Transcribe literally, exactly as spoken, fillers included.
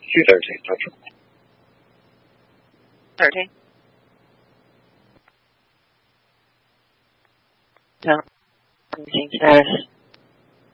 two thirteen, that's right. thirteen? No. Imaging status.